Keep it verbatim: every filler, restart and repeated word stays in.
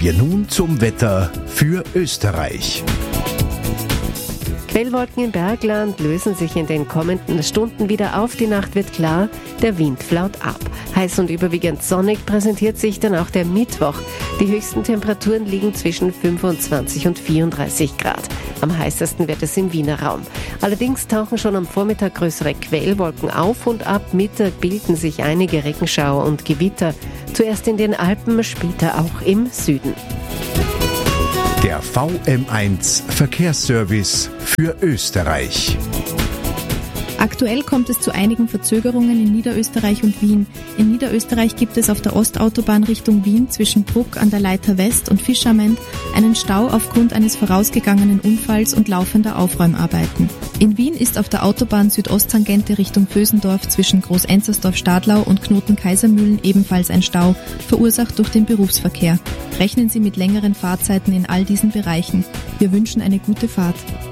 wir nun zum Wetter für Österreich. Quellwolken im Bergland lösen sich in den kommenden Stunden wieder auf. Die Nacht wird klar, der Wind flaut ab. Heiß und überwiegend sonnig präsentiert sich dann auch der Mittwoch. Die höchsten Temperaturen liegen zwischen fünfundzwanzig und vierunddreißig Grad. Am heißesten wird es im Wiener Raum. Allerdings tauchen schon am Vormittag größere Quellwolken auf und ab Mittag bilden sich einige Regenschauer und Gewitter. Zuerst in den Alpen, später auch im Süden. Der V M eins Verkehrsservice für Österreich. Aktuell kommt es zu einigen Verzögerungen in Niederösterreich und Wien. In Niederösterreich gibt es auf der Ostautobahn Richtung Wien zwischen Bruck an der Leiter West und Fischerment einen Stau aufgrund eines vorausgegangenen Unfalls und laufender Aufräumarbeiten. In Wien ist auf der Autobahn Südosttangente Richtung Vösendorf zwischen Groß-Enzersdorf-Stadlau und Knoten-Kaisermühlen ebenfalls ein Stau, verursacht durch den Berufsverkehr. Rechnen Sie mit längeren Fahrzeiten in all diesen Bereichen. Wir wünschen eine gute Fahrt.